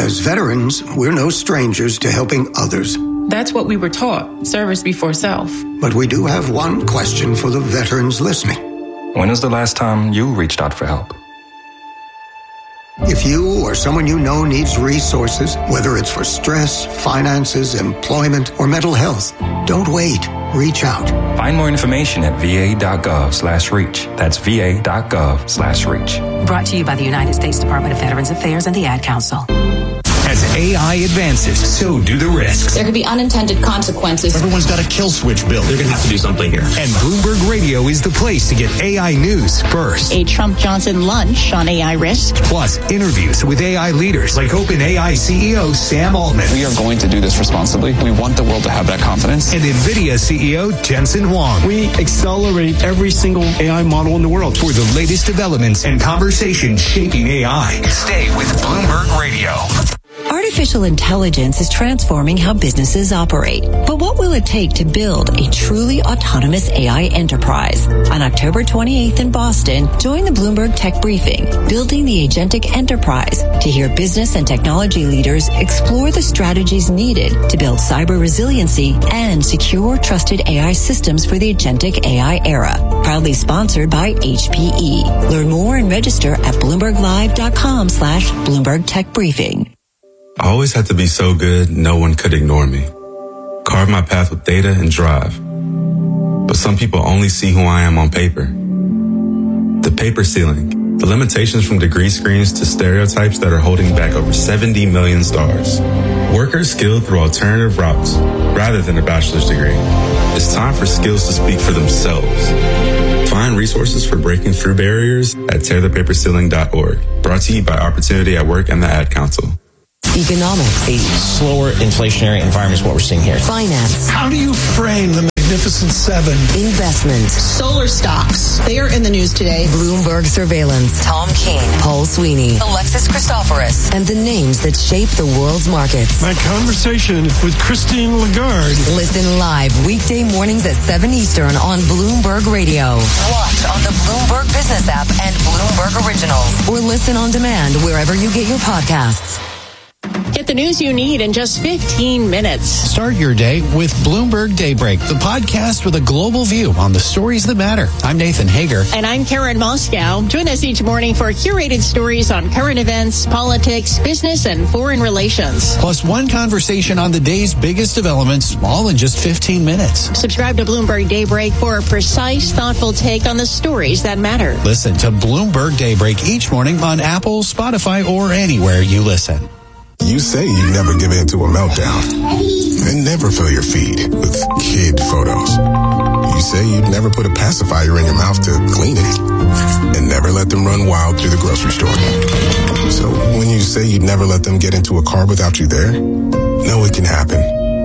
As veterans, we're no strangers to helping others. That's what we were taught, service before self. But we do have one question for the veterans listening. When was the last time you reached out for help? If you or someone you know needs resources, whether it's for stress, finances, employment, or mental health, don't wait. Reach out. Find more information at va.gov/reach. That's va.gov/reach. Brought to you by the United States Department of Veterans Affairs and the Ad Council. As AI advances, so do the risks. There could be unintended consequences. Everyone's got a kill switch built. They're going to have to do something here. And Bloomberg Radio is the place to get AI news first. A Trump-Johnson lunch on AI risk. Plus, interviews with AI leaders like OpenAI CEO Sam Altman. We are going to do this responsibly. We want the world to have that confidence. And NVIDIA CEO Jensen Huang. We accelerate every single AI model in the world. For the latest developments and conversations shaping AI. Stay with Bloomberg Radio. Artificial intelligence is transforming how businesses operate. But what will it take to build a truly autonomous AI enterprise? On October 28th in Boston, join the Bloomberg Tech Briefing, Building the Agentic Enterprise, to hear business and technology leaders explore the strategies needed to build cyber resiliency and secure trusted AI systems for the agentic AI era. Proudly sponsored by HPE. Learn more and register at BloombergLive.com/Bloomberg Tech Briefing. I always had to be so good, no one could ignore me. Carve my path with data and drive. But some people only see who I am on paper. The paper ceiling, the limitations from degree screens to stereotypes that are holding back over 70 million stars. Workers skilled through alternative routes rather than a bachelor's degree. It's time for skills to speak for themselves. Find resources for breaking through barriers at tearthepaperceiling.org. Brought to you by Opportunity at Work and the Ad Council. Economics. A slower inflationary environment is what we're seeing here. Finance. How do you frame the Magnificent Seven? Investment. Solar stocks. They are in the news today. Bloomberg Surveillance. Tom Keene. Paul Sweeney. Alexis Christoforous. And the names that shape the world's markets. My conversation with Christine Lagarde. Listen live weekday mornings at 7 Eastern on Bloomberg Radio. Watch on the Bloomberg Business app and Bloomberg Originals. Or listen on demand wherever you get your podcasts. Get the news you need in just 15 minutes. Start your day with Bloomberg Daybreak, the podcast with a global view on the stories that matter. I'm Nathan Hager. And I'm Karen Moscow. Join us each morning for curated stories on current events, politics, business, and foreign relations. Plus one conversation on the day's biggest developments, all in just 15 minutes. Subscribe to Bloomberg Daybreak for a precise, thoughtful take on the stories that matter. Listen to Bloomberg Daybreak each morning on Apple, Spotify, or anywhere you listen. You say you never give in to a meltdown and never fill your feed with kid photos. You say you'd never put a pacifier in your mouth to clean it and never let them run wild through the grocery store. So when you say you'd never let them get into a car without you there, know it can happen.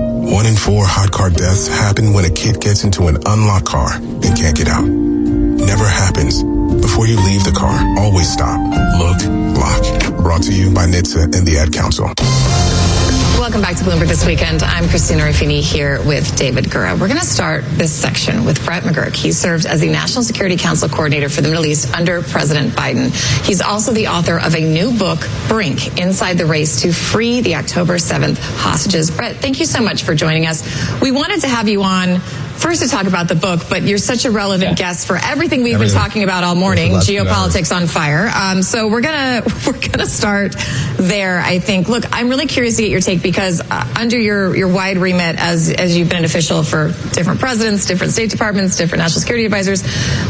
1 in 4 hot car deaths happen when a kid gets into an unlocked car and can't get out. Never happens. Before you leave the car, always stop, look, lock. Brought to you by NHTSA and the Ad Council. Welcome back to Bloomberg This Weekend. I'm Christina Ruffini here with David Gura. We're going to start this section with Brett McGurk. He serves as the National Security Council Coordinator for the Middle East under President Biden. He's also the author of a new book, Brink, Inside the Race to Free the October 7th Hostages. Brett, thank you so much for joining us. We wanted to have you on first to talk about the book, but you're such a relevant guest for everything we've been talking about all morning, geopolitics on fire. So we're gonna start there, I think. Look, I'm really curious to get your take because under your wide remit as you've been an official for different presidents, different State Departments, different national security advisors,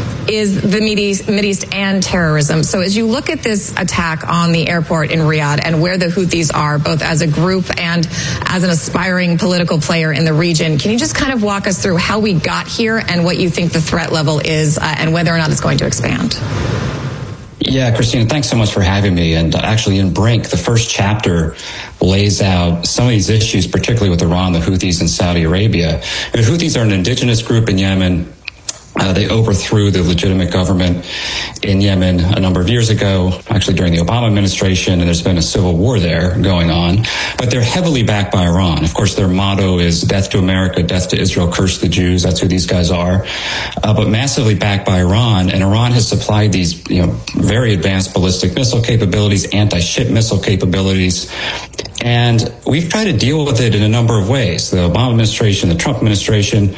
is the Mideast and terrorism. So as you look at this attack on the airport in Riyadh and where the Houthis are, both as a group and as an aspiring political player in the region, can you just kind of walk us through how we got here and what you think the threat level is and whether or not it's going to expand? Yeah, Christina, thanks so much for having me. And actually in Brink, the first chapter lays out some of these issues, particularly with Iran, the Houthis, and Saudi Arabia. The Houthis are an indigenous group in Yemen. They overthrew the legitimate government in Yemen a number of years ago, actually during the Obama administration, and there's been a civil war there going on. But they're heavily backed by Iran. Of course, their motto is death to America, death to Israel, curse the Jews. That's who these guys are. But massively backed by Iran, and Iran has supplied these, very advanced ballistic missile capabilities, anti-ship missile capabilities, And we've tried to deal with it in a number of ways. The Obama administration, the Trump administration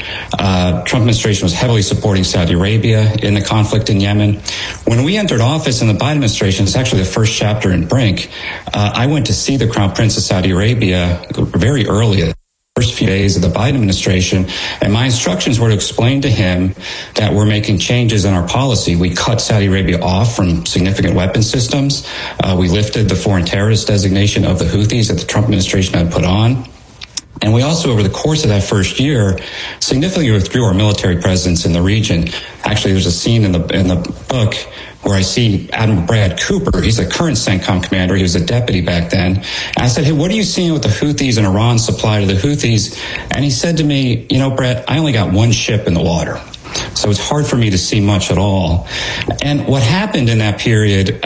was heavily supporting Saudi Arabia in the conflict in Yemen. When we entered office in the Biden administration, it's actually the first chapter in Brink, I went to see the Crown Prince of Saudi Arabia very early, first few days of the Biden administration, and my instructions were to explain to him that we're making changes in our policy. We cut Saudi Arabia off from significant weapon systems. We lifted the foreign terrorist designation of the Houthis that the Trump administration had put on. And we also, over the course of that first year, significantly withdrew our military presence in the region. Actually, there's a scene in the book where I see Admiral Brad Cooper. He's the current CENTCOM commander. He was a deputy back then. And I said, hey, what are you seeing with the Houthis and Iran's supply to the Houthis? And he said to me, Brett, I only got one ship in the water. So it's hard for me to see much at all. And what happened in that period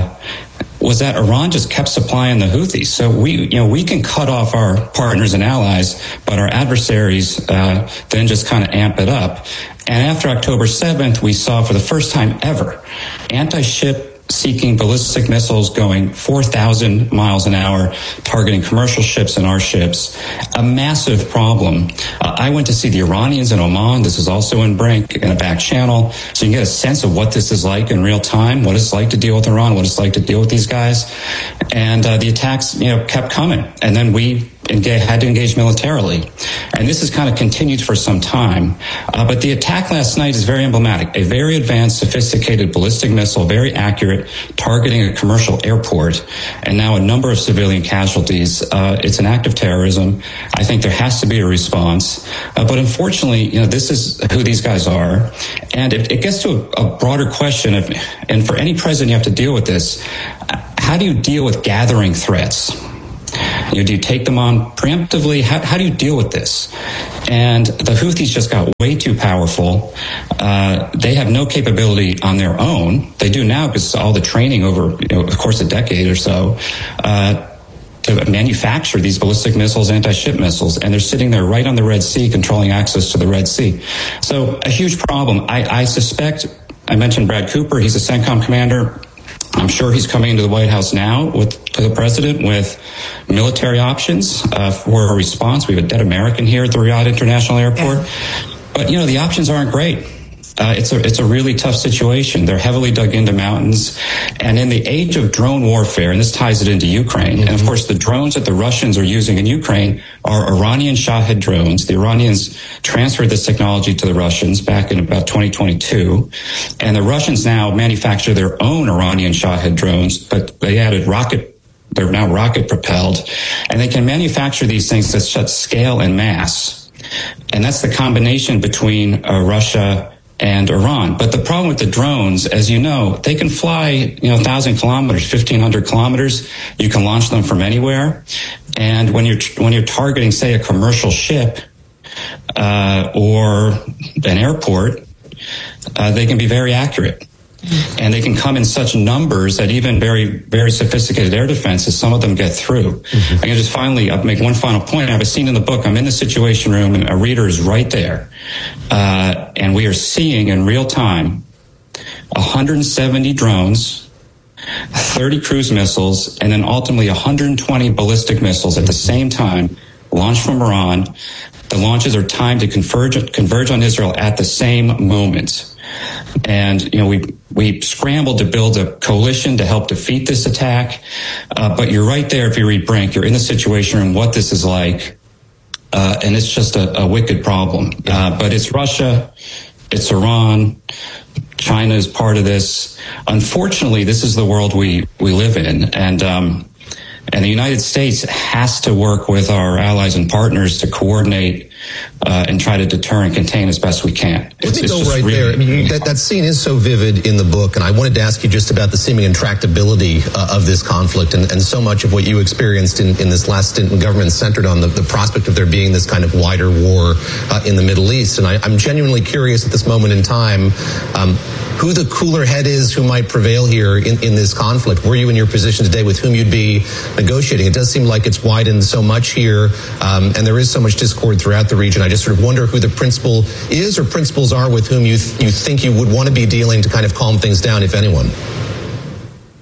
was that Iran just kept supplying the Houthis. So we can cut off our partners and allies, but our adversaries then just kind of amp it up. And after October 7th, we saw for the first time ever anti-ship seeking ballistic missiles going 4,000 miles an hour, targeting commercial ships and our ships. A massive problem. I went to see the Iranians in Oman. This is also in Brink, in a back channel. So you can get a sense of what this is like in real time, what it's like to deal with Iran, what it's like to deal with these guys. And the attacks, kept coming. And then we had to engage militarily. And this has kind of continued for some time. But the attack last night is very emblematic. A very advanced, sophisticated ballistic missile, very accurate, targeting a commercial airport, and now a number of civilian casualties. It's an act of terrorism. I think there has to be a response. But unfortunately, this is who these guys are. And it gets to a broader question of, and for any president, you have to deal with this. How do you deal with gathering threats? Do you take them on preemptively? How do you deal with this? And the Houthis just got way too powerful. They have no capability on their own. They do now because all the training over, of course, a decade or so, to manufacture these ballistic missiles, anti-ship missiles, and they're sitting there right on the Red Sea, controlling access to the Red Sea. So a huge problem. I suspect, I mentioned Brad Cooper, he's a CENTCOM commander. I'm sure he's coming into the White House now to the president with military options for a response. We have a dead American here at the Riyadh International Airport. But, the options aren't great. It's a really tough situation. They're heavily dug into mountains. And in the age of drone warfare, and this ties it into Ukraine, and of course the drones that the Russians are using in Ukraine are Iranian Shahed drones. The Iranians transferred this technology to the Russians back in about 2022. And the Russians now manufacture their own Iranian Shahed drones, but they added they're now rocket propelled. And they can manufacture these things at such scale and mass. And that's the combination between Russia and Iran. But the problem with the drones, as you know, they can fly, 1,000 kilometers, 1,500 kilometers. You can launch them from anywhere. And when you're targeting, say, a commercial ship, or an airport, they can be very accurate. And they can come in such numbers that even very, very sophisticated air defenses, some of them get through. I can just I'll make one final point. I have a scene in the book. I'm in the Situation Room, and a reader is right there. And we are seeing in real time 170 drones, 30 cruise missiles, and then ultimately 120 ballistic missiles at the same time launched from Iran. The launches are timed to converge on Israel at the same moment. And, we scrambled to build a coalition to help defeat this attack. But you're right there. If you read Brink, you're in the Situation Room, what this is like. And it's just a wicked problem. But it's Russia. It's Iran. China is part of this. Unfortunately, this is the world we live in. And the United States has to work with our allies and partners to coordinate and try to deter and contain as best we can. Let me go right there. I mean, that scene is so vivid in the book, and I wanted to ask you just about the seeming intractability of this conflict, and so much of what you experienced in this last stint in government centered on the prospect of there being this kind of wider war in the Middle East. And I'm genuinely curious at this moment in time who the cooler head is who might prevail here in this conflict. Were you in your position today with whom you'd be negotiating? It does seem like it's widened so much here, and there is so much discord throughout the region. I just sort of wonder who the principal is or principals are with whom you think you would want to be dealing to kind of calm things down, if anyone.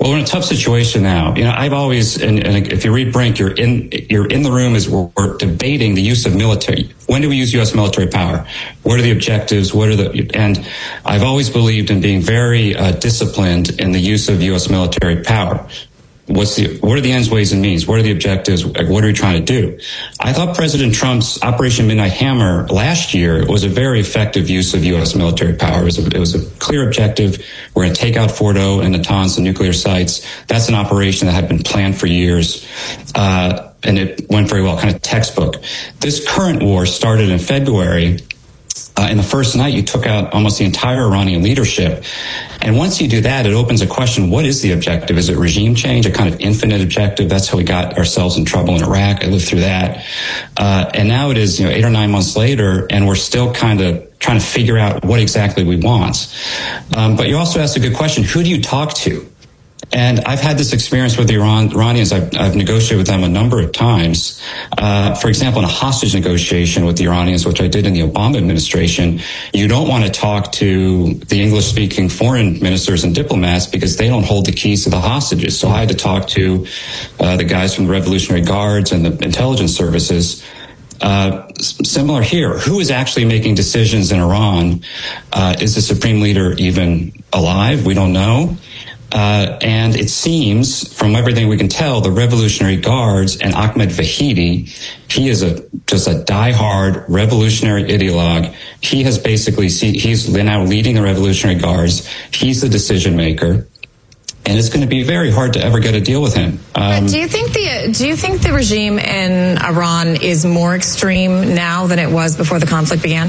Well, we're in a tough situation now. I've always, and if you read Brink, you're in the room as we're debating the use of military. When do we use U.S. military power? What are the objectives? And I've always believed in being very disciplined in the use of U.S. military power. What are the ends, ways, and means? What are the objectives? What are we trying to do? I thought President Trump's Operation Midnight Hammer last year was a very effective use of U.S. military power. It was a clear objective. We're going to take out Fordo and Natanz, the nuclear sites. That's an operation that had been planned for years. And it went very well, kind of textbook. This current war started in February. In the first night, you took out almost the entire Iranian leadership. And once you do that, it opens a question, what is the objective? Is it regime change, a kind of infinite objective? That's how we got ourselves in trouble in Iraq. I lived through that. And now it is 8 or 9 months later, and we're still kind of trying to figure out what exactly we want. But you also asked a good question, who do you talk to? And I've had this experience with the Iranians. I've negotiated with them a number of times. For example, in a hostage negotiation with the Iranians, which I did in the Obama administration, you don't want to talk to the English-speaking foreign ministers and diplomats because they don't hold the keys to the hostages. So I had to talk to the guys from the Revolutionary Guards and the intelligence services. Similar here. Who is actually making decisions in Iran? Is the supreme leader even alive? We don't know. And it seems, from everything we can tell, the Revolutionary Guards and Ahmed Vahidi, he is just a diehard revolutionary ideologue. He has he's now leading the Revolutionary Guards. He's the decision maker. And it's going to be very hard to ever get a deal with him. Do you think the regime in Iran is more extreme now than it was before the conflict began?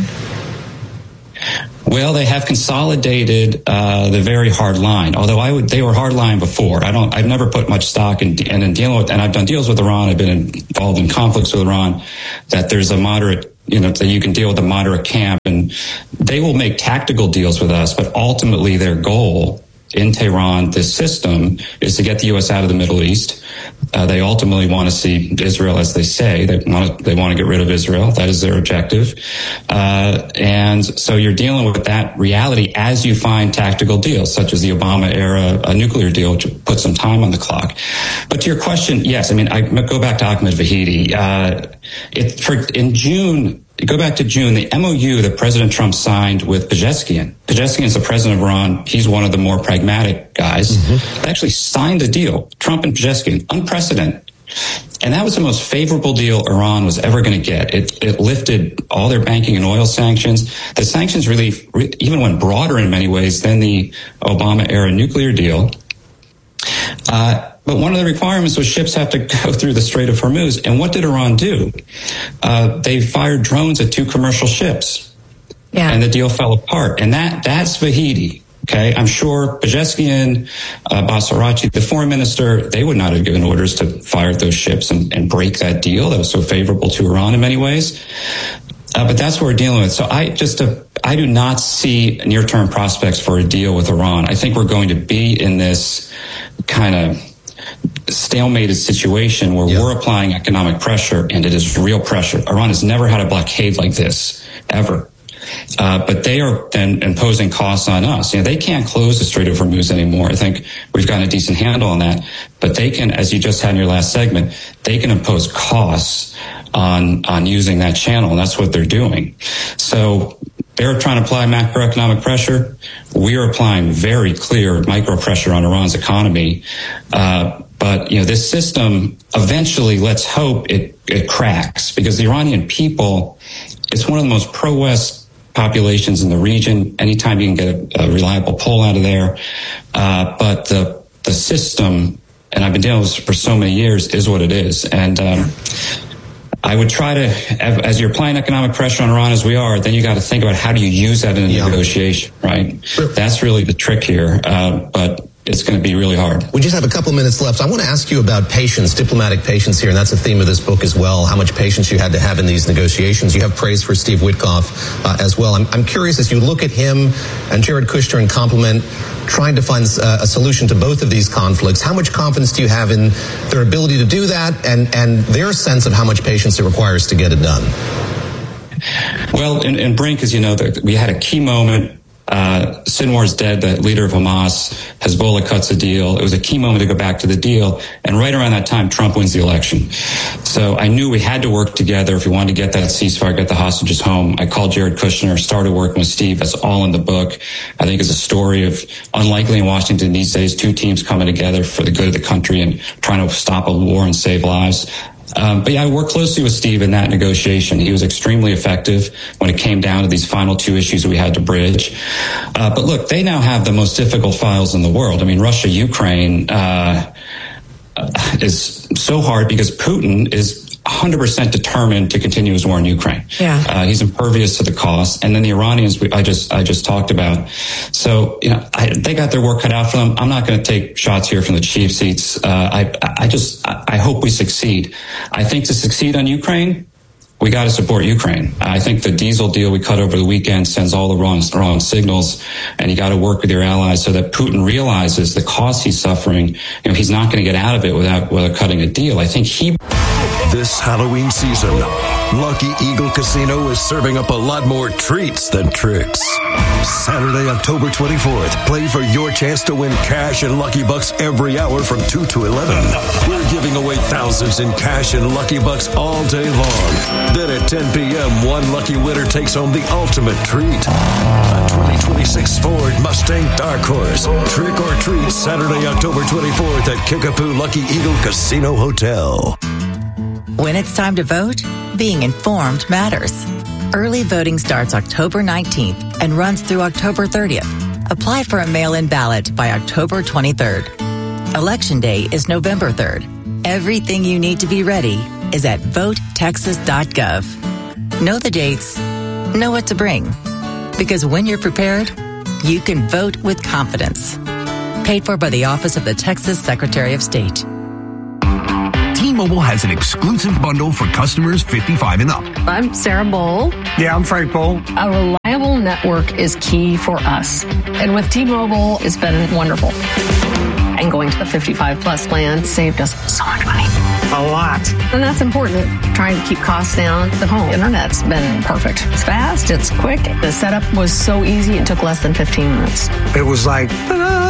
Well, they have consolidated the very hard line. Although they were hard line before. I've never put much stock in dealing with, and I've done deals with Iran. I've been involved in conflicts with Iran. That there's a moderate, that you can deal with a moderate camp, and they will make tactical deals with us. But ultimately, their goal in Tehran, this system, is to get the U.S. out of the Middle East. They ultimately want to see Israel, as they say. They want to get rid of Israel. That is their objective. And so you're dealing with that reality as you find tactical deals, such as the Obama era nuclear deal, which put some time on the clock. But to your question, yes, I go back to Ahmed Vahidi. In June, go back to June, the MOU that President Trump signed with Pezeshkian. Pezeshkian is the president of Iran. He's one of the more pragmatic guys. They actually signed a deal, Trump and Pezeshkian, unprecedented. And that was the most favorable deal Iran was ever going to get. It lifted all their banking and oil sanctions. The sanctions relief even went broader in many ways than the Obama-era nuclear deal. But one of the requirements was ships have to go through the Strait of Hormuz. And what did Iran do? They fired drones at 2 commercial ships. Yeah. And the deal fell apart. And that's Vahidi. Okay. I'm sure Pezeshkian, Basarati, the foreign minister, they would not have given orders to fire at those ships and break that deal that was so favorable to Iran in many ways. But that's what we're dealing with. So I do not see near-term prospects for a deal with Iran. I think we're going to be in this kind of stalemated situation where we're applying economic pressure, and it is real pressure. Iran has never had a blockade like this, ever. But they are then imposing costs on us. They can't close the Strait of Hormuz anymore. I think we've gotten a decent handle on that. But they can, as you just had in your last segment, they can impose costs on using that channel, and that's what they're doing. So they're trying to apply macroeconomic pressure. We are applying very clear micro pressure on Iran's economy. But this system eventually, let's hope it cracks, because the Iranian people, it's one of the most pro-West populations in the region. Anytime you can get a reliable poll out of there. But the system, and I've been dealing with this for so many years, is what it is. And I would try to, as you're applying economic pressure on Iran as we are, then you got to think about how do you use that in a negotiation, right? Sure. That's really the trick here. But it's going to be really hard. We just have a couple minutes left. I want to ask you about patience, diplomatic patience here, and that's a theme of this book as well, how much patience you had to have in these negotiations. You have praise for Steve Witkoff as well. I'm curious, as you look at him and Jared Kushner in complement, trying to find a solution to both of these conflicts, how much confidence do you have in their ability to do that and their sense of how much patience it requires to get it done? Well, in Brink, as you know, we had a key moment Sinwar's dead, the leader of Hamas. Hezbollah cuts a deal. It was a key moment to go back to the deal. And right around that time, Trump wins the election. So I knew we had to work together if we wanted to get that ceasefire, get the hostages home. I called Jared Kushner, started working with Steve. That's all in the book. I think it's a story of unlikely in Washington these days, two teams coming together for the good of the country and trying to stop a war and save lives. But yeah, I worked closely with Steve in that negotiation. He was extremely effective when it came down to these final two issues that we had to bridge. But look, they now have the most difficult files in the world. I mean, Russia-Ukraine is so hard because Putin is 100% determined to continue his war in Ukraine. Yeah. He's impervious to the cost. And then the Iranians, I just talked about. So, they got their work cut out for them. I'm not going to take shots here from the chief seats. I hope we succeed. I think to succeed on Ukraine, we got to support Ukraine. I think the diesel deal we cut over the weekend sends all the wrong signals, and you got to work with your allies so that Putin realizes the cost he's suffering. He's not going to get out of it without cutting a deal. I think This Halloween season, Lucky Eagle Casino is serving up a lot more treats than tricks. Saturday, October 24th, play for your chance to win cash and Lucky Bucks every hour from 2 to 11. We're giving away thousands in cash and Lucky Bucks all day long. Then at 10 p.m., one lucky winner takes home the ultimate treat. A 2026 Ford Mustang Dark Horse. Trick or treat Saturday, October 24th at Kickapoo Lucky Eagle Casino Hotel. When it's time to vote, being informed matters. Early voting starts October 19th and runs through October 30th. Apply for a mail-in ballot by October 23rd. Election Day is November 3rd. Everything you need to be ready is at votetexas.gov. Know the dates, know what to bring. Because when you're prepared, you can vote with confidence. Paid for by the Office of the Texas Secretary of State. T-Mobile has an exclusive bundle for customers 55 and up. I'm Sarah Bowl. Yeah, I'm Frank Bowl. A reliable network is key for us. And with T-Mobile, it's been wonderful. And going to the 55 plus plan saved us so much money. A lot. And that's important. Trying to keep costs down. The home internet's been perfect. It's fast. It's quick. The setup was so easy. It took less than 15 minutes. It was like, ta-da!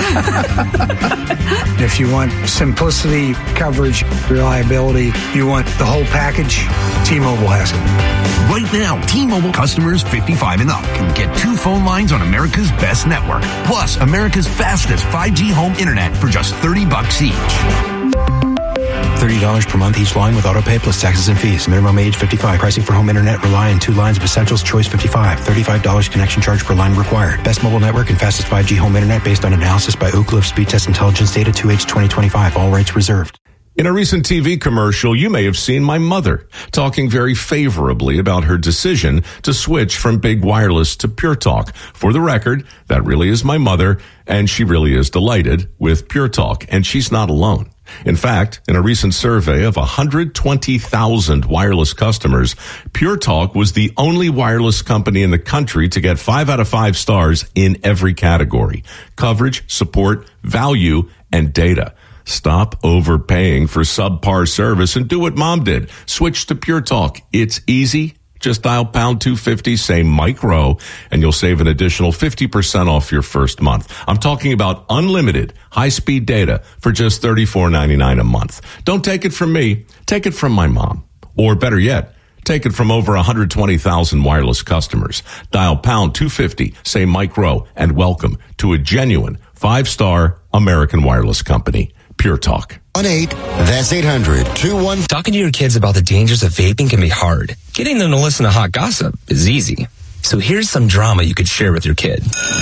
If you want simplicity, coverage, reliability, you want the whole package, T-Mobile has it. Right now, T-Mobile customers 55 and up can get 2 phone lines on America's best network, plus America's fastest 5G home internet for just $30 each. $30 per month each line with autopay plus taxes and fees. Minimum age 55. Pricing for home internet rely on 2 lines of essentials. Choice 55. $35 connection charge per line required. Best mobile network and fastest 5G home internet based on analysis by Ookla of Speed Test Intelligence data 2H 2025. All rights reserved. In a recent TV commercial, you may have seen my mother talking very favorably about her decision to switch from Big Wireless to Pure Talk. For the record, that really is my mother, and she really is delighted with Pure Talk, and she's not alone. In fact, in a recent survey of 120,000 wireless customers, Pure Talk was the only wireless company in the country to get 5 out of 5 stars in every category: coverage, support, value, and data. Stop overpaying for subpar service and do what Mom did. Switch to Pure Talk. It's easy. Just dial pound 250, say Mike Rowe, and you'll save an additional 50% off your first month. I'm talking about unlimited high-speed data for just $34.99 a month. Don't take it from me. Take it from my mom. Or better yet, take it from over 120,000 wireless customers. Dial pound 250, say Mike Rowe, and welcome to a genuine 5-star American wireless company. Pure Talk. 1-8, that's 800-21. Talking to your kids about the dangers of vaping can be hard. Getting them to listen to hot gossip is easy. So here's some drama you could share with your kid.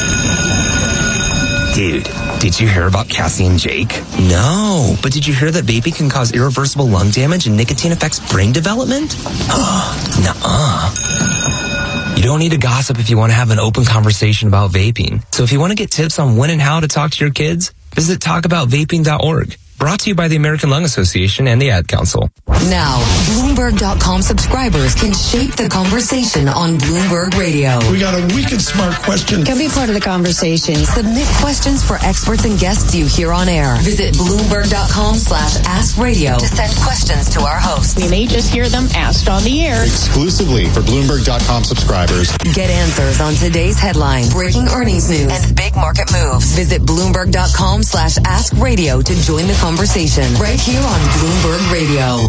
Dude, did you hear about Cassie and Jake? No, but did you hear that vaping can cause irreversible lung damage and nicotine affects brain development? Nuh-uh. You don't need to gossip if you want to have an open conversation about vaping. So if you want to get tips on when and how to talk to your kids, visit talkaboutvaping.org. Brought to you by the American Lung Association and the Ad Council. Now, Bloomberg.com subscribers can shape the conversation on Bloomberg Radio. We got a wicked smart question. Can be part of the conversation. Submit questions for experts and guests you hear on air. Visit Bloomberg.com/AskRadio to send questions to our hosts. We may just hear them asked on the air. Exclusively for Bloomberg.com subscribers. Get answers on today's headlines, breaking earnings news, and big market moves. Visit Bloomberg.com/AskRadio to join the conversation right here on Bloomberg Radio.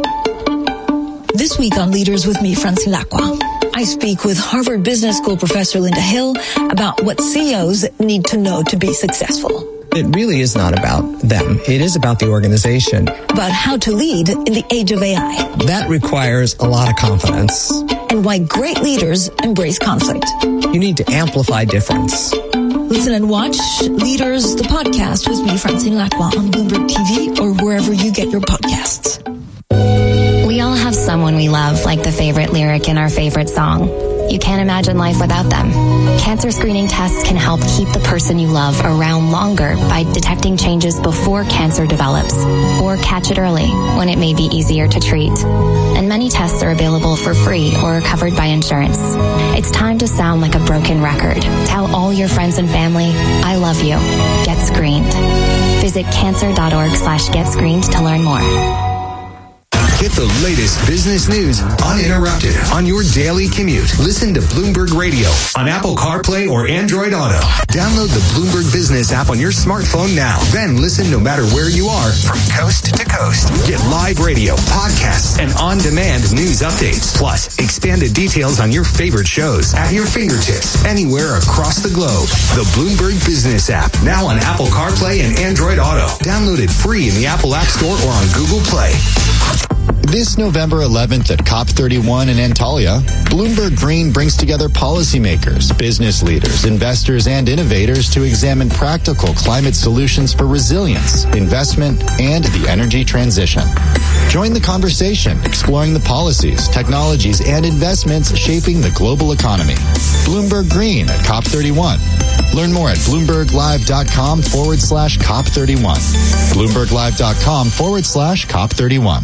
This week on Leaders with me, Francine Lacqua, I speak with Harvard Business School professor Linda Hill about what CEOs need to know to be successful. It really is not about them. It is about the organization. About how to lead in the age of AI. That requires a lot of confidence. And why great leaders embrace conflict. You need to amplify difference. Listen and watch Leaders, the podcast with me, Francine Lacqua, on Bloomberg TV or wherever you get your podcasts. We all have someone we love, like the favorite lyric in our favorite song. You can't imagine life without them. Cancer screening tests can help keep the person you love around longer by detecting changes before cancer develops, or catch it early when it may be easier to treat. And many tests are available for free or are covered by insurance. It's time to sound like a broken record. Tell all your friends and family, I love you. Get screened. Visit cancer.org/getscreened to learn more. Get the latest business news uninterrupted on your daily commute. Listen to Bloomberg Radio on Apple CarPlay or Android Auto. Download the Bloomberg Business app on your smartphone now. Then listen no matter where you are from coast to coast. Get live radio, podcasts, and on-demand news updates. Plus, expanded details on your favorite shows at your fingertips anywhere across the globe. The Bloomberg Business app, now on Apple CarPlay and Android Auto. Download it free in the Apple App Store or on Google Play. This November 11th at COP31 in Antalya, Bloomberg Green brings together policymakers, business leaders, investors, and innovators to examine practical climate solutions for resilience, investment, and the energy transition. Join the conversation, exploring the policies, technologies, and investments shaping the global economy. Bloomberg Green at COP31. Learn more at BloombergLive.com/COP31. BloombergLive.com/COP31.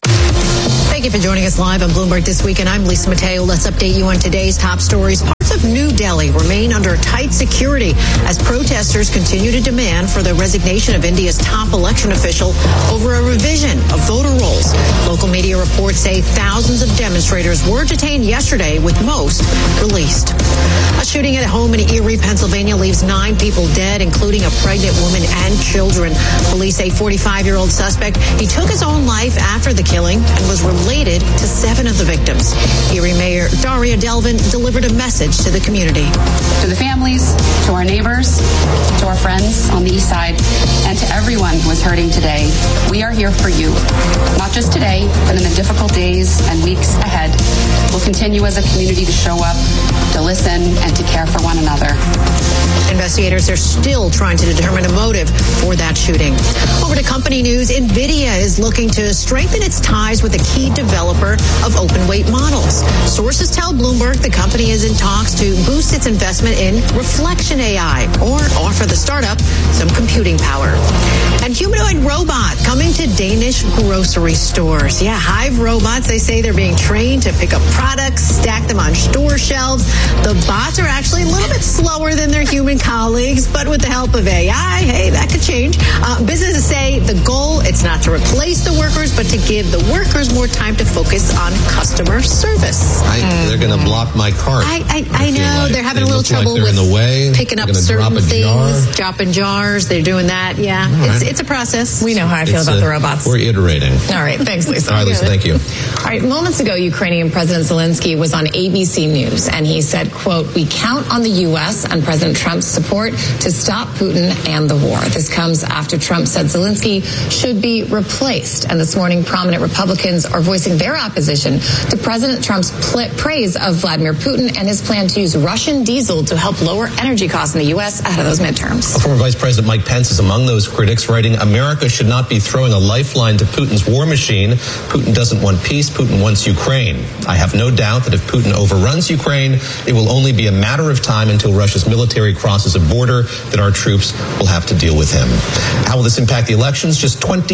Thank you for joining us live on Bloomberg This Week, and I'm Lisa Mateo. Let's update you on today's top stories. Parts of New Delhi remain under tight security as protesters continue to demand for the resignation of India's top election official over a revision of voter rolls. Local media reports say thousands of demonstrators were detained yesterday, with most released. A shooting at a home in Erie, Pennsylvania leaves 9 people dead, including a pregnant woman and children. Police say 45-year-old suspect, he took his own life after the killing and was related to 7 of the victims. Erie Mayor Daria Delvin delivered a message to the community. To the families, to our neighbors, to our friends on the east side, and to everyone who is hurting today, we are here for you. Not just today, but in the difficult days and weeks ahead. We'll continue as a community to show up, to listen, and to care for one another. Investigators are still trying to determine a motive for that shooting. Over to company news. NVIDIA is looking to strengthen its ties with a key developer of open weight models. Sources tell Bloomberg the company is in talks to boost its investment in Reflection AI or offer the startup some computing power. And humanoid robot coming to Danish grocery stores. Yeah, Hive robots, they say they're being trained to pick up products, stack them on store shelves. The bots are actually a little bit slower than their human colleagues, but with the help of AI, hey, that could change. Businesses say the goal, it's not to replace the workers, but to give the workers more time to focus on customer service. They're going to block my cart. I know. They're having a little trouble with in the way. Picking up certain things, dropping jars. They're doing that. Yeah, it's a process. We know how I feel about the robots. We're iterating. All right. Thanks, Lisa. All right, Lisa, thank you. All right. Moments ago, Ukrainian President Zelensky was on ABC News, and he said, quote, "We count on the U.S. and President Trump's support to stop Putin and the war." This comes after Trump said Zelensky should be replaced. And this morning, prominent Republicans are voicing their opposition to President Trump's praise of Vladimir Putin and his plan to use Russian diesel to help lower energy costs in the U.S. ahead of those midterms. Former Vice President Mike Pence is among those critics, writing, "America should not be throwing a lifeline to Putin's war machine. Putin doesn't want peace. Putin wants Ukraine. I have no doubt that if Putin overruns Ukraine, it will only be a matter of time until Russia's military crosses a border that our troops will have to deal with him." How will this impact the elections? Just 23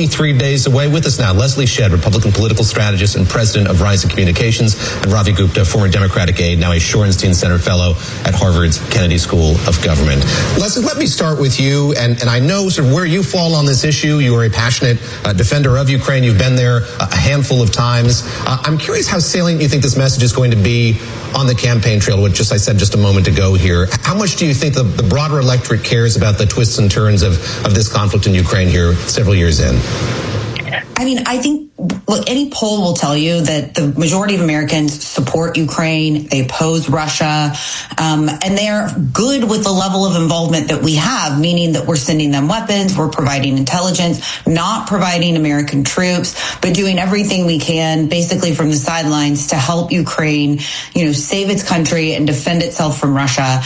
23 days away. With us now, Leslie Shedd, Republican political strategist and president of Rising Communications, and Ravi Gupta, former Democratic aide, now a Shorenstein Center fellow at Harvard's Kennedy School of Government. Leslie, let me start with you, and I know sort of where you fall on this issue. You are a passionate defender of Ukraine. You've been there a handful of times. I'm curious how salient you think this message is going to be on the campaign trail, which I said just a moment ago here. How much do you think the broader electorate cares about the twists and turns of this conflict in Ukraine here several years in? I mean, I think any poll will tell you that the majority of Americans support Ukraine. They oppose Russia, and they're good with the level of involvement that we have, meaning that we're sending them weapons, we're providing intelligence, not providing American troops, but doing everything we can basically from the sidelines to help Ukraine, save its country and defend itself from Russia.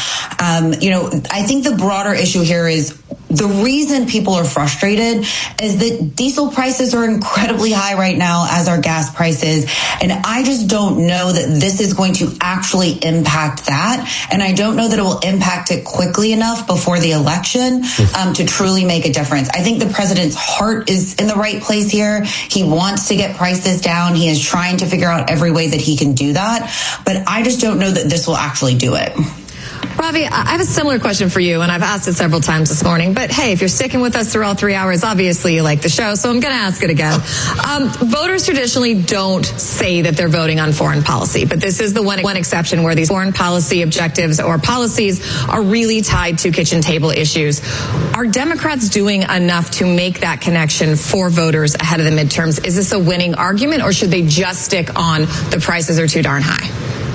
I think the broader issue here is the reason people are frustrated is that diesel prices are incredibly high right now, as are gas prices. And I just don't know that this is going to actually impact that. And I don't know that it will impact it quickly enough before the election to truly make a difference. I think the president's heart is in the right place here. He wants to get prices down. He is trying to figure out every way that he can do that. But I just don't know that this will actually do it. Ravi, I have a similar question for you, and I've asked it several times this morning. But hey, if you're sticking with us through all 3 hours, obviously you like the show, so I'm going to ask it again. Voters traditionally don't say that they're voting on foreign policy, but this is the one exception where these foreign policy objectives or policies are really tied to kitchen table issues. Are Democrats doing enough to make that connection for voters ahead of the midterms? Is this a winning argument, or should they just stick on the prices are too darn high?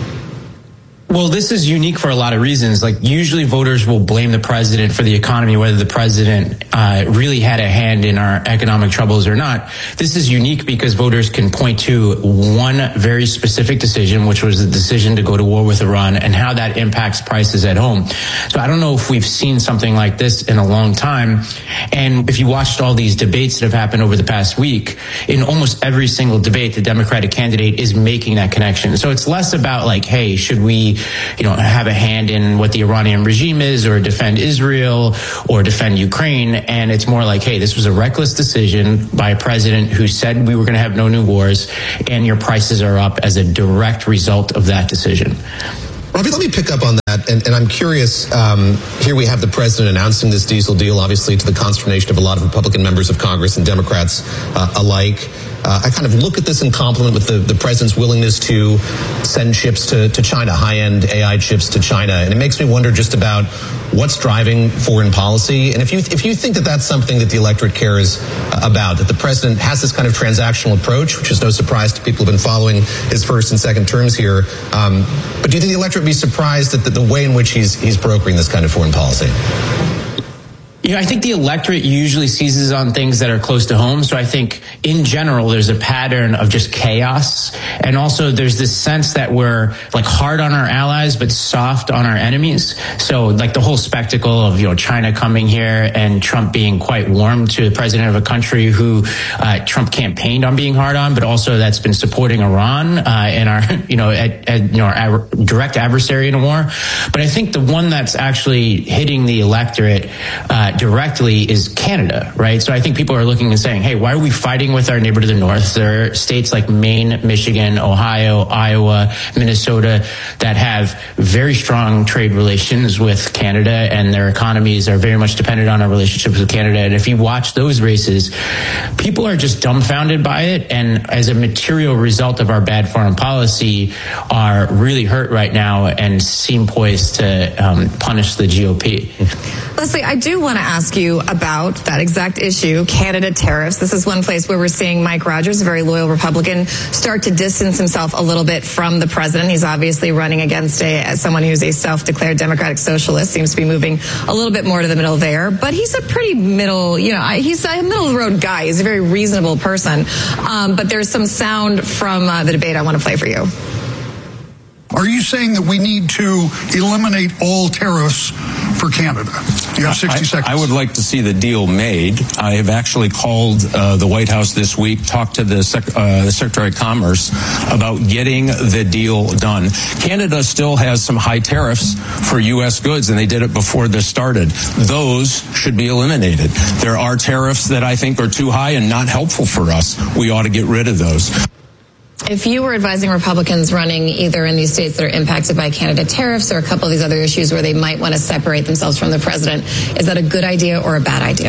Well, this is unique for a lot of reasons. Like, usually voters will blame the president for the economy, whether the president really had a hand in our economic troubles or not. This is unique because voters can point to one very specific decision, which was the decision to go to war with Iran, and how that impacts prices at home. So I don't know if we've seen something like this in a long time. And if you watched all these debates that have happened over the past week, in almost every single debate, the Democratic candidate is making that connection. So it's less about like, hey, should we have a hand in what the Iranian regime is, or defend Israel, or defend Ukraine. And it's more like, hey, this was a reckless decision by a president who said we were going to have no new wars, and your prices are up as a direct result of that decision. Ravi, let me pick up on that, and I'm curious, here we have the president announcing this diesel deal, obviously to the consternation of a lot of Republican members of Congress and Democrats alike. I kind of look at this in complement with the president's willingness to send chips to China, high-end AI chips to China, and it makes me wonder just about what's driving foreign policy, and if you think that that's something that the electorate cares about, that the president has this kind of transactional approach, which is no surprise to people who've been following his first and second terms here, but do you think the electorate would be surprised at the way in which he's brokering this kind of foreign policy? I think the electorate usually seizes on things that are close to home. So I think in general, there's a pattern of just chaos. And also there's this sense that we're like hard on our allies, but soft on our enemies. So like the whole spectacle of, China coming here and Trump being quite warm to the president of a country who Trump campaigned on being hard on, but also that's been supporting Iran in our, our direct adversary in a war. But I think the one that's actually hitting the electorate directly is Canada, right? So I think people are looking and saying, hey, why are we fighting with our neighbor to the north? There are states like Maine, Michigan, Ohio, Iowa, Minnesota that have very strong trade relations with Canada, and their economies are very much dependent on our relationships with Canada. And if you watch those races, people are just dumbfounded by it, and as a material result of our bad foreign policy, are really hurt right now and seem poised to punish the GOP. Leslie, I do want to ask you about that exact issue, Canada tariffs. This is one place where we're seeing Mike Rogers, a very loyal Republican, start to distance himself a little bit from the president. He's obviously running against someone who's a self-declared democratic socialist, seems to be moving a little bit more to the middle there. But he's a pretty he's a middle-of-the-road guy. He's a very reasonable person. But there's some sound from the debate I want to play for you. Are you saying that we need to eliminate all tariffs for Canada? You have 60 seconds. I would like to see the deal made. I have actually called the White House this week, talked to the Secretary of Commerce about getting the deal done. Canada still has some high tariffs for U.S. goods, and they did it before this started. Those should be eliminated. There are tariffs that I think are too high and not helpful for us. We ought to get rid of those. If you were advising Republicans running either in these states that are impacted by Canada tariffs or a couple of these other issues where they might want to separate themselves from the president, is that a good idea or a bad idea?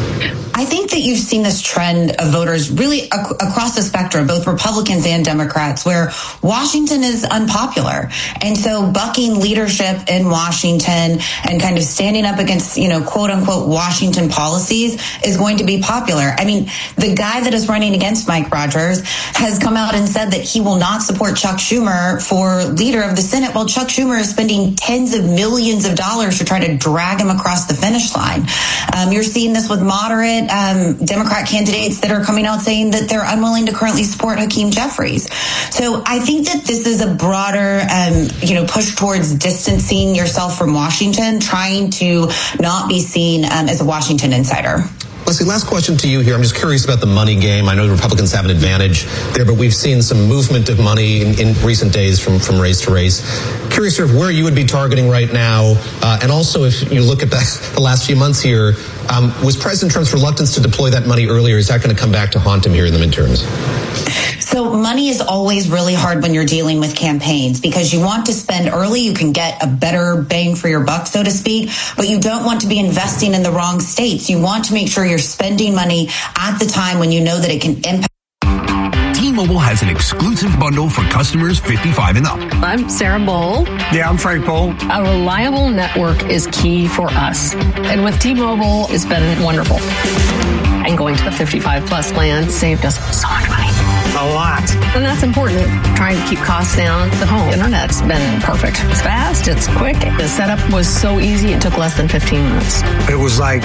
I think that you've seen this trend of voters really across the spectrum, both Republicans and Democrats, where Washington is unpopular. And so bucking leadership in Washington and kind of standing up against, quote unquote, Washington policies is going to be popular. I mean, the guy that is running against Mike Rogers has come out and said that he will not support Chuck Schumer for leader of the Senate. Well, Chuck Schumer is spending tens of millions of dollars to try to drag him across the finish line. You're seeing this with moderate Democrat candidates that are coming out saying that they're unwilling to currently support Hakeem Jeffries. So I think that this is a broader, push towards distancing yourself from Washington, trying to not be seen as a Washington insider. Leslie, last question to you here. I'm just curious about the money game. I know the Republicans have an advantage there, but we've seen some movement of money in recent days from race to race. Curious sort of where you would be targeting right now. And also, if you look at the last few months here, was President Trump's reluctance to deploy that money earlier, is that going to come back to haunt him here in the midterms? So money is always really hard when you're dealing with campaigns because you want to spend early. You can get a better bang for your buck, so to speak, but you don't want to be investing in the wrong states. You want to make sure you're spending money at the time when you know that it can impact. T-Mobile has an exclusive bundle for customers 55 and up. I'm Sarah Bowl. Yeah, I'm Frank Bowl. A reliable network is key for us. And with T-Mobile, it's been wonderful. And going to the 55 plus plan saved us so much money. A lot. And that's important. Trying to keep costs down. The home internet's been perfect. It's fast. It's quick. The setup was so easy. It took less than 15 minutes. It was like,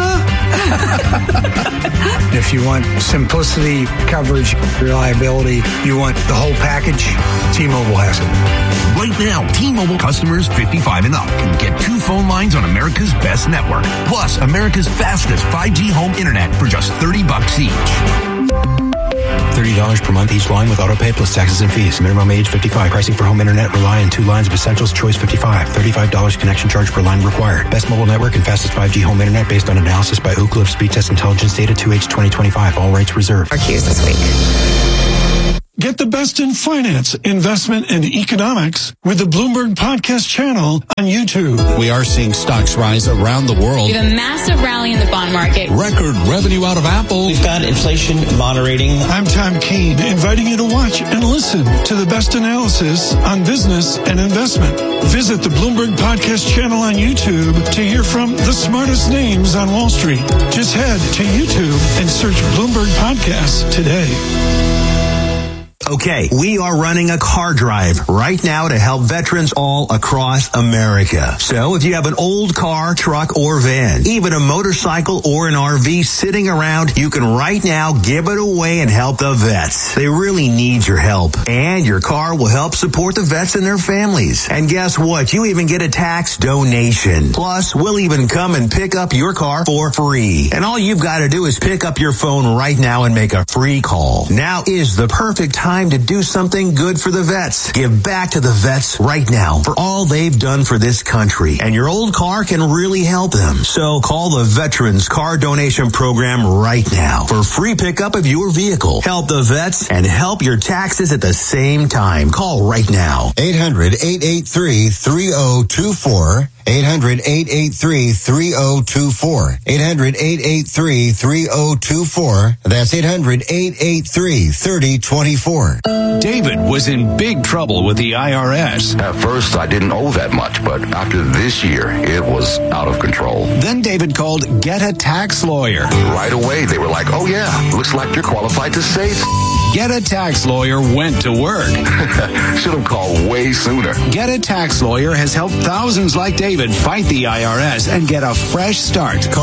if you want simplicity, coverage, reliability, you want the whole package, T-Mobile has it. Right now, T-Mobile customers 55 and up can get 2 phone lines on America's best network, plus America's fastest 5G home internet for just $30 each. $30 per month each line with autopay plus taxes and fees. Minimum age 55. Pricing for home internet rely on 2 lines of Essentials. Choice 55. $35 connection charge per line required. Best mobile network and fastest 5G home internet based on analysis by Ookla of Speed Test Intelligence data 2H 2025. All rates reserved. Our cues this week. Get the best in finance, investment, and economics with the Bloomberg Podcast channel on YouTube. We are seeing stocks rise around the world. We have a massive rally in the bond market. Record revenue out of Apple. We've got inflation moderating. I'm Tom Keene, inviting you to watch and listen to the best analysis on business and investment. Visit the Bloomberg Podcast channel on YouTube to hear from the smartest names on Wall Street. Just head to YouTube and search Bloomberg Podcasts today. Okay, we are running a car drive right now to help veterans all across America. So if you have an old car, truck, or van, even a motorcycle or an RV sitting around, you can right now give it away and help the vets. They really need your help. And your car will help support the vets and their families. And guess what? You even get a tax donation. Plus, we'll even come and pick up your car for free. And all you've got to do is pick up your phone right now and make a free call. Now is the perfect time to do something good for the vets. Give back to the vets right now for all they've done for this country. And your old car can really help them. So call the Veterans Car Donation Program right now for free pickup of your vehicle. Help the vets and help your taxes at the same time. Call right now. 800-883-3024. 800-883-3024. 800-883-3024. That's 800-883-3024. David was in big trouble with the IRS. At first, I didn't owe that much, but after this year, it was out of control. Then David called Get a Tax Lawyer. Right away, they were like, oh yeah, looks like you're qualified to save. Get a Tax Lawyer went to work. Should have called way sooner. Get a Tax Lawyer has helped thousands like David fight the IRS and get a fresh start. Call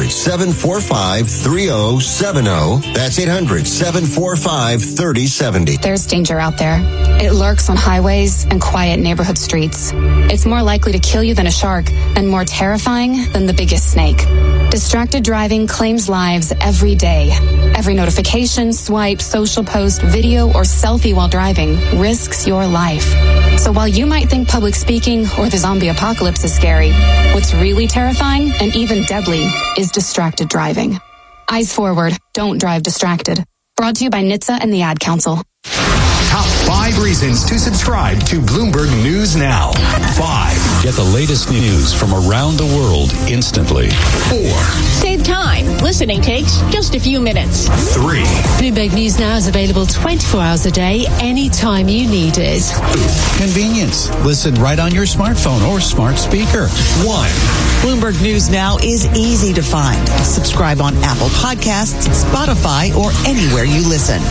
800-745-3070. That's 800-745-3070. There's danger out there. It lurks on highways and quiet neighborhood streets. It's more likely to kill you than a shark and more terrifying than the biggest snake. Distracted driving claims lives every day. Every notification, swipe, social post, video, or selfie while driving risks your life. So while you might think public speaking or the zombie apocalypse is scary, what's really terrifying and even deadly is distracted driving. Eyes forward, don't drive distracted. Brought to you by NHTSA and the Ad Council. Top 5 reasons to subscribe to Bloomberg News Now. 5. Get the latest news from around the world instantly. 4. Save time. Listening takes just a few minutes. 3. Bloomberg News Now is available 24 hours a day, anytime you need it. Convenience. Listen right on your smartphone or smart speaker. 1. Bloomberg News Now is easy to find. Subscribe on Apple Podcasts, Spotify, or anywhere you listen.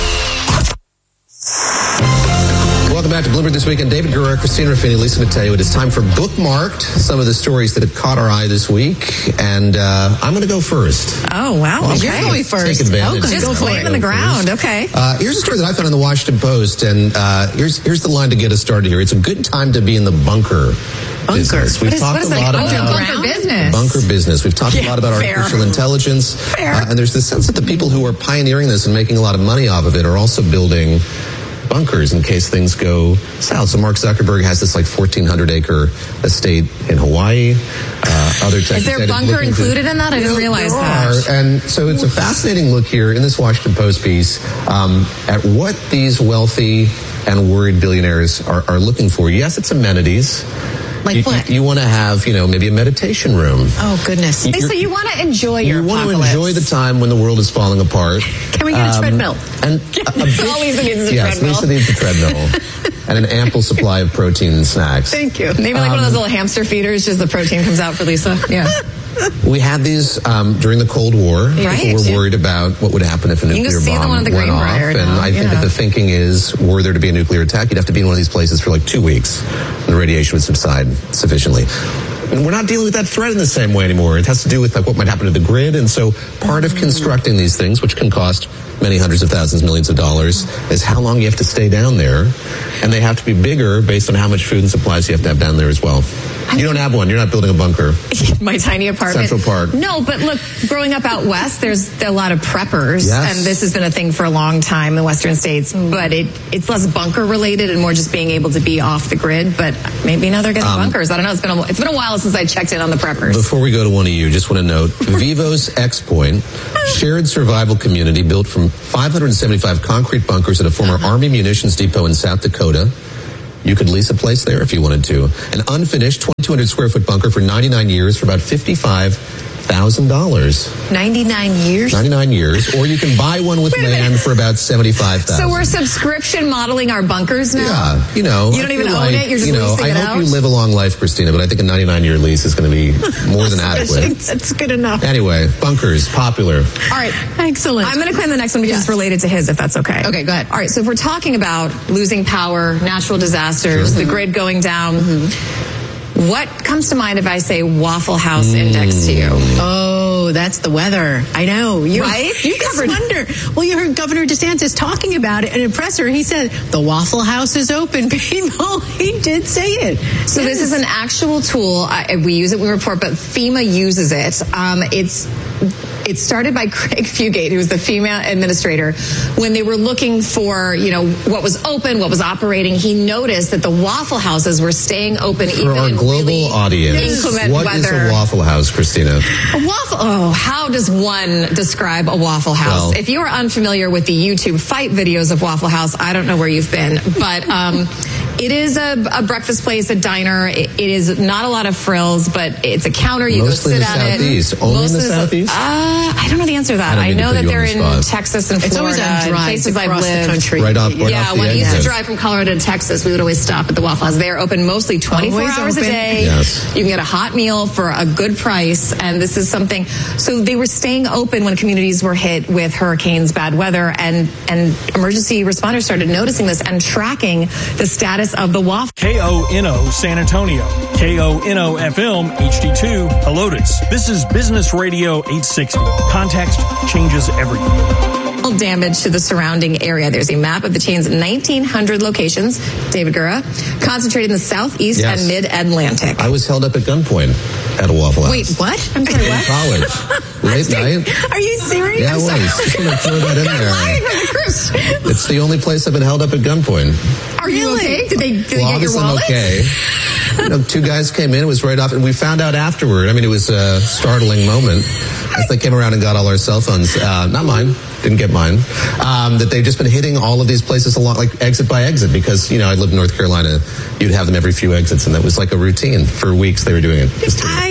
Welcome back to Bloomberg This Weekend. David Guerrero, Christina Ruffini, Lisa Mateo. It is time for Bookmarked, some of the stories that have caught our eye this week. And I'm going to go first. Oh, wow. Well, You're going first. Take advantage. Just laying in the ground. Okay. Here's a story that I found in the Washington Post. And here's the line to get us started here. It's a good time to be in the bunker business. We've talked a lot about bunker business. Bunker business. We've talked a lot about artificial intelligence. And there's this sense that the people who are pioneering this and making a lot of money off of it are also building bunkers in case things go south. So Mark Zuckerberg has this 1,400-acre estate in Hawaii. Is there bunker included in that? I didn't realize that. And so it's a fascinating look here in this Washington Post piece at what these wealthy and worried billionaires are looking for. Yes, it's amenities. Like what? You want to have, maybe a meditation room. Oh, goodness. So you want to enjoy your apocalypse. You want to enjoy the time when the world is falling apart. Can we get a treadmill? And all Lisa needs is a treadmill. Lisa needs a treadmill. And an ample supply of protein and snacks. Thank you. Maybe like one of those little hamster feeders, just the protein comes out for Lisa. Yeah. We had these during the Cold War. Right. People were worried about what would happen if a nuclear bomb went off. And I think that the thinking is, were there to be a nuclear attack, you'd have to be in one of these places for 2 weeks. And the radiation would subside sufficiently. And we're not dealing with that threat in the same way anymore. It has to do with what might happen to the grid. And so part of constructing these things, which can cost many hundreds of thousands, millions of dollars, is how long you have to stay down there. And they have to be bigger based on how much food and supplies you have to have down there as well. You don't have one. You're not building a bunker. My tiny apartment. Central Park. No, but look, growing up out west, there's a lot of preppers. Yes. And this has been a thing for a long time in the western states. But it's less bunker related and more just being able to be off the grid. But maybe now they're getting bunkers. I don't know. It's been a while since I checked in on the preppers. Before we go to one of you, just want to note, Vivos X Point, shared survival community built from 575 concrete bunkers at a former Army munitions depot in South Dakota. You could lease a place there if you wanted to. An unfinished 2,200 square foot bunker for 99 years for about $55,000. 99 years? 99 years. Or you can buy one with land for about $75,000. So we're subscription modeling our bunkers now? Yeah. You don't even own it? You're just leasing it out? I hope you live a long life, Christina, but I think a 99-year lease is going to be more than adequate. That's good enough. Anyway, bunkers, popular. All right. Excellent. I'm going to claim the next one because it's related to his, if that's okay. Okay, go ahead. All right. So if we're talking about losing power, natural disasters, the grid going down, what comes to mind if I say Waffle House Index to you? Oh, that's the weather. I know. Right? You just wonder. Well, you heard Governor DeSantis talking about it in a presser. He said, the Waffle House is open, people. He did say it. So this is an actual tool. We use it, we report, but FEMA uses it. It's started by Craig Fugate, who was the FEMA administrator. When they were looking for, what was open, what was operating, he noticed that the Waffle Houses were staying open for our global audience. What is a Waffle House, Christina? How does one describe a Waffle House? Well, if you are unfamiliar with the YouTube fight videos of Waffle House, I don't know where you've been, but It is a breakfast place, a diner. It is not a lot of frills, but it's a counter. You Mostly go sit in the at Southeast. it. Only in the Southeast? I don't know the answer to that. I know that they're in Texas and It's Florida, always on drives places I've across the lived. country. Right off When I used to drive from Colorado to Texas, we would always stop at the Waffle House. They're open mostly 24 Always hours a open. day. Yes. You can get a hot meal for a good price, and this is something. So they were staying open when communities were hit with hurricanes, bad weather, and emergency responders started noticing this and tracking the status of the Waffle. KONO San Antonio, KONO FM HD2 Helotes. This is Business Radio 860. Context changes everything. Damage to the surrounding area. There's a map of the chain's 1,900 locations, David Gura, concentrated in the Southeast Yes. and Mid-Atlantic. I was held up at gunpoint at a Waffle House. Wait, what? I'm sorry, In what? college. Late night. Are you serious? Yeah, I was. Just gonna throw that in there. It's the only place I've been held up at gunpoint. Are you okay? Did they get your Obviously I'm wallet? okay. Two guys came in. It was right off, and we found out afterward. I mean, it was a startling moment as they came around and got all our cell phones. Not mine. Didn't get mine. That they've just been hitting all of these places a lot, like exit by exit, because, I live in North Carolina. You'd have them every few exits, and that was like a routine. For weeks they were doing it.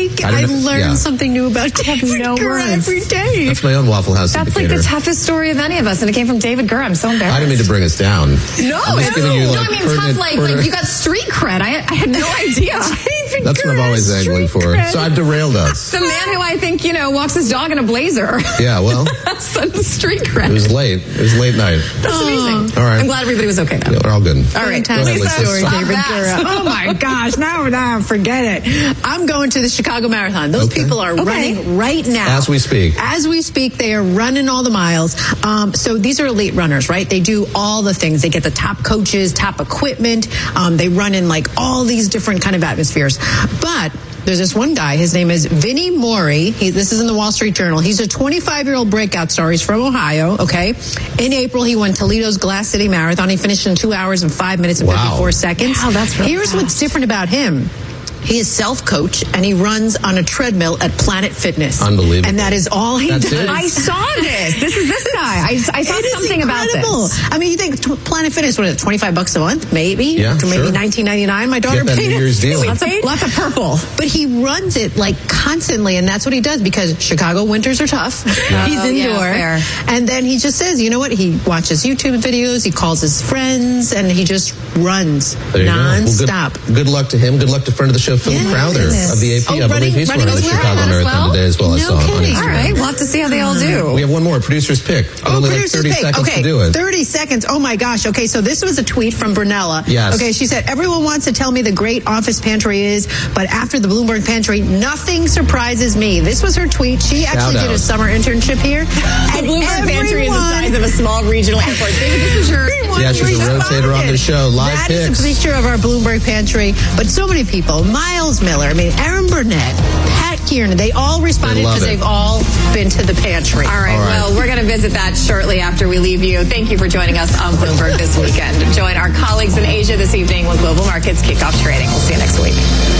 I learned something new about David Gura every day. That's my own Waffle House That's indicator. like the toughest story of any of us, and it came from David Gura. I'm so embarrassed. I didn't mean to bring us down. No, I'm just giving you, I mean tough, like you got street cred. I had no idea. That's what I'm always angling for. So I've derailed us. The man who I think, walks his dog in a blazer. Yeah, well. That's street cred. It was late. It was late night. That's amazing. All right. I'm glad everybody was okay, though. Yeah, we're all good. All right. Fantastic story, Lisa. David Gura. Oh my gosh, now forget it. I'm going to the Chicago Marathon. Those people are running right now. As we speak. As we speak, they are running all the miles. So these are elite runners, right? They do all the things. They get the top coaches, top equipment. They run in like all these different kind of atmospheres. But there's this one guy. His name is Vinnie Mori. This is in the Wall Street Journal. He's a 25-year-old breakout star. He's from Ohio, okay? In April, he won Toledo's Glass City Marathon. He finished in 2 hours and 5 minutes and 54 seconds. Wow, that's really Here's what's different about him. He is self-coach, and he runs on a treadmill at Planet Fitness. Unbelievable. And that is all he does. I saw this. This is this guy. I saw something about this. I mean, you think Planet Fitness, what is it, $25 a month? Maybe? Yeah, Or maybe sure. $19.99. My daughter Get that paid New Year's deal. Lots of purple. But he runs it like constantly, and that's what he does because Chicago winters are tough. He's indoor. fair. And then he just says, you know what? He watches YouTube videos, he calls his friends, and he just runs There you go. nonstop. Well, good luck to him. Good luck to friend of the show, Philip Crowther of the AP. I believe he's running the Chicago Marathon today as well. I saw on Instagram. All right, we'll have to see how they all do. We have one more, producer's pick. Only like 30 seconds to do it. 30 seconds. Oh my gosh. Okay, so this was a tweet from Brunella. Yes. Okay, she said, everyone wants to tell me the great office pantry is, but after the Bloomberg pantry, nothing surprises me. This was her tweet. She actually did a summer internship here. The Bloomberg pantry is the size of a small regional airport. David, this is your... Yeah, she's a rotator on the show. Live That picks. is a picture of our Bloomberg pantry. But so many people, Miles Miller, Aaron Burnett, Pat Kiernan, they all responded because they've all been to the pantry. All right, well, we're going to visit that shortly after we leave you. Thank you for joining us on Bloomberg this weekend. Join our colleagues in Asia this evening when global markets kick off trading. We'll see you next week.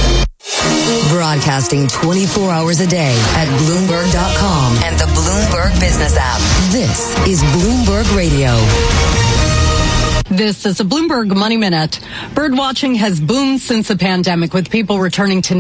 Broadcasting 24 hours a day at Bloomberg.com and the Bloomberg Business app. This is Bloomberg Radio. This is a Bloomberg Money Minute. Bird watching has boomed since the pandemic, with people returning to